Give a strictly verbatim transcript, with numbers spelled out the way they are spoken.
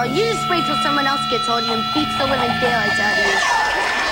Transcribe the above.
you just wait till someone else gets hold of you and beats the living daylights out of you.